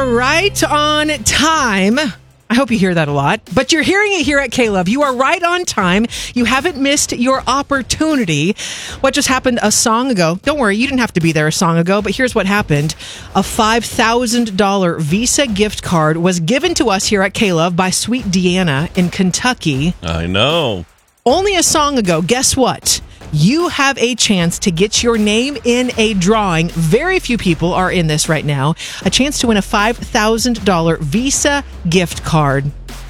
are right on time. I hope you hear that a lot, but you're hearing it here at K-Love. You are right on time. You haven't missed your opportunity. What just happened a song ago? Don't worry, you didn't have to be there a song ago, but here's what happened. A $5,000 Visa gift card was given to us here at K-Love by Sweet Deanna in Kentucky. I know. Only a song ago. Guess what? You have a chance to get your name in a drawing. Very few people are in this right now. A chance to win a $5,000 Visa gift card.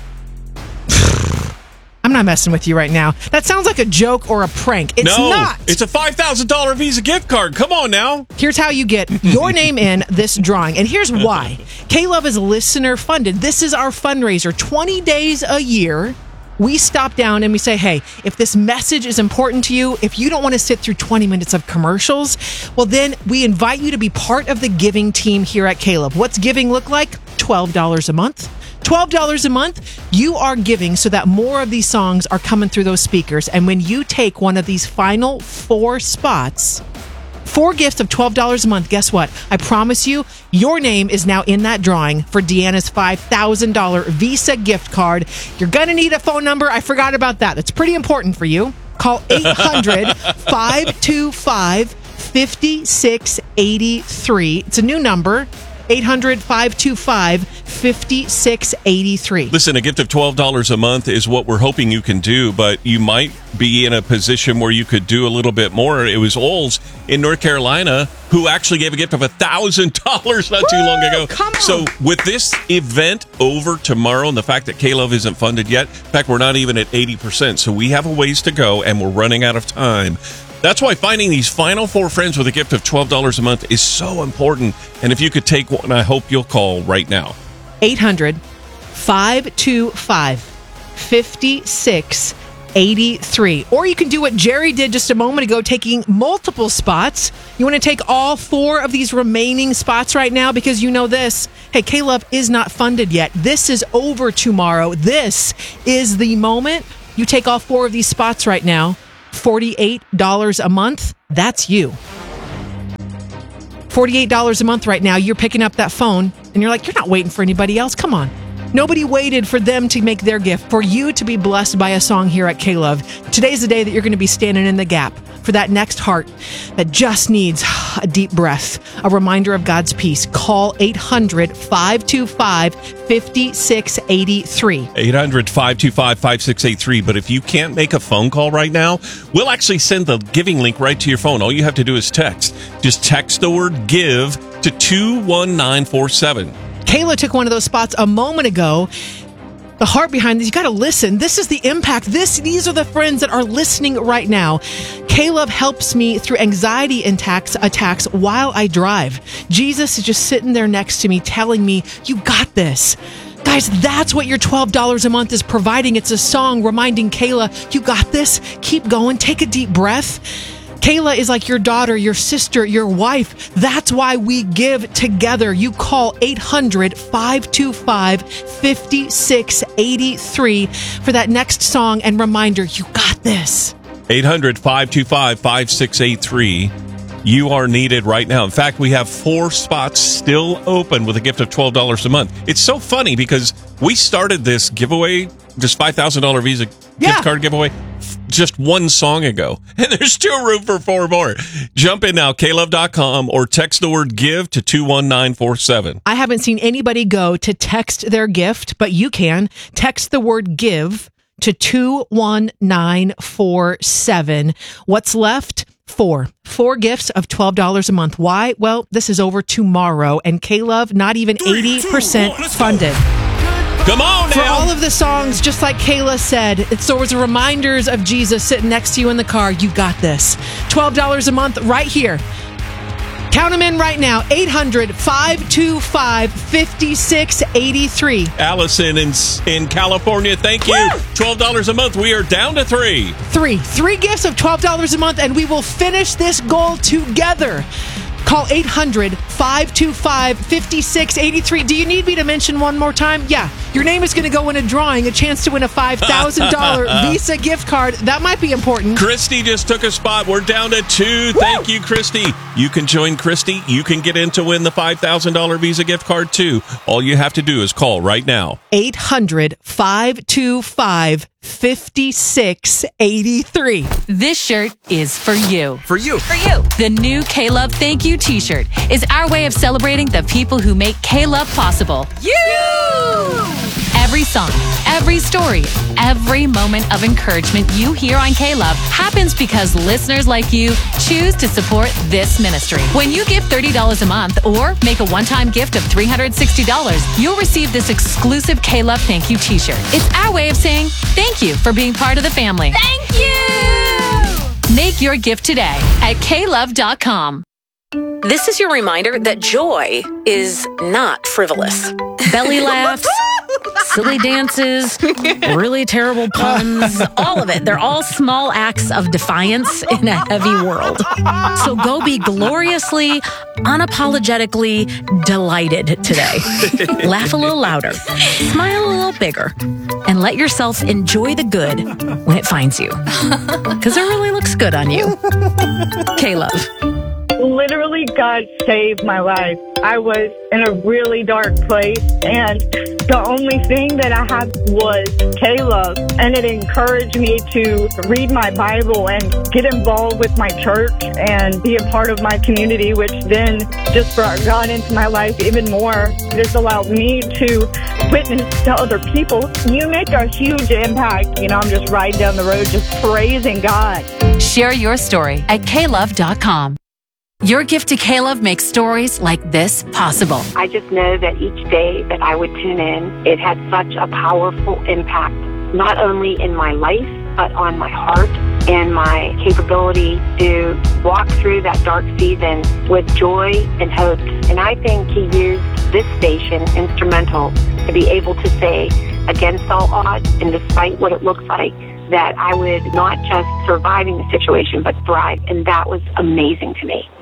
I'm not messing with you right now. That sounds like a joke or a prank. It's not. It's a $5,000 Visa gift card. Come on now. Here's how you get your name in this drawing. And here's why. K-Love is listener funded. This is our fundraiser. 20 days a year. We stop down and we say, hey, if this message is important to you, if you don't want to sit through 20 minutes of commercials, well, then we invite you to be part of the giving team here at K-Love. What's giving look like? $12 a month. $12 a month, you are giving so that more of these songs are coming through those speakers. And when you take one of these final 4 spots, 4 gifts of $12 a month, guess what? I promise you, your name is now in that drawing for Deanna's $5,000 Visa gift card. You're going to need a phone number. I forgot about that. That's pretty important for you. Call 800-525-5683. It's a new number. 800-525-5683. Listen, a gift of $12 a month is what we're hoping you can do, but you might be in a position where you could do a little bit more. It was Oles in North Carolina who actually gave a gift of $1,000 not too long ago. Come on. So with this event over tomorrow and the fact that K-Love isn't funded yet, in fact, we're not even at 80%, so we have a ways to go and we're running out of time. That's why finding these final 4 friends with a gift of $12 a month is so important. And if you could take one, I hope you'll call right now. 800-525-5683. Or you can do what Jerry did just a moment ago, taking multiple spots. You want to take all 4 of these remaining spots right now because you know this. Hey, K-Love is not funded yet. This is over tomorrow. This is the moment. You take all 4 of these spots right now. $48 a month, that's you. $48 a month right now, you're picking up that phone and you're like, you're not waiting for anybody else. Come on. Nobody waited for them to make their gift, for you to be blessed by a song here at K-Love. Today's the day that you're going to be standing in the gap for that next heart that just needs a deep breath, a reminder of God's peace. Call 800-525-5683. 800-525-5683. But if you can't make a phone call right now, we'll actually send the giving link right to your phone. All you have to do is text. Just text the word GIVE to 21947. Kayla took one of those spots a moment ago. The heart behind this, you got to listen. This is the impact. These are the friends that are listening right now. K-Love helps me through anxiety attacks while I drive. Jesus is just sitting there next to me telling me, you got this. Guys, that's what your $12 a month is providing. It's a song reminding Kayla, you got this. Keep going. Take a deep breath. Kayla is like your daughter, your sister, your wife. That's why we give together. You call 800-525-5683 for that next song and reminder, you got this. 800-525-5683. You are needed right now. In fact, we have 4 spots still open with a gift of $12 a month. It's so funny because we started this giveaway, this $5,000 Visa gift card giveaway, just 1 song ago. And there's still room for 4 more. Jump in now, klove.com, or text the word GIVE to 21947. I haven't seen anybody go to text their gift, but you can. Text the word GIVE to 21947. What's left? 4 gifts of $12 a month. Why? Well, this is over tomorrow, and K-Love not even 80% funded. Come on now. For all of the songs, just like Kayla said, it's always reminders of Jesus sitting next to you in the car. You got this. $12 a month right here. Count them in right now. 800-525-5683. Allison in California, thank you. Woo! $12 a month. We are down to 3. 3 gifts of $12 a month, and we will finish this goal together. Call 800-525-5683. Do you need me to mention one more time? Yeah. Your name is going to go in a drawing, a chance to win a $5,000 Visa gift card. That might be important. Christy just took a spot. We're down to 2. Woo! Thank you, Christy. You can join Christy. You can get in to win the $5,000 Visa gift card, too. All you have to do is call right now. 800-525-5683. This shirt is for you. For you. For you. The new K-Love Thank You t-shirt is our way of celebrating the people who make K-Love possible. You! Every song, every story, every moment of encouragement you hear on K-Love happens because listeners like you choose to support this ministry. When you give $30 a month or make a one-time gift of $360, you'll receive this exclusive K-Love Thank You t-shirt. It's our way of saying thank you for being part of the family. Thank you! Make your gift today at klove.com. This is your reminder that joy is not frivolous. Belly laughs, silly dances, really terrible puns, all of it. They're all small acts of defiance in a heavy world. So go be gloriously, unapologetically delighted today. Laugh a little louder, smile a little bigger, and let yourself enjoy the good when it finds you. Because it really looks good on you. K-Love. Literally, God saved my life. I was in a really dark place, and the only thing that I had was K-Love, and it encouraged me to read my Bible and get involved with my church and be a part of my community, which then just brought God into my life even more. This allowed me to witness to other people. You make a huge impact. You know, I'm just riding down the road just praising God. Share your story at klove.com. Your gift to K-Love makes stories like this possible. I just know that each day that I would tune in, it had such a powerful impact, not only in my life, but on my heart and my capability to walk through that dark season with joy and hope. And I think He used this station instrumental to be able to say, against all odds and despite what it looks like, that I would not just survive in the situation, but thrive. And that was amazing to me.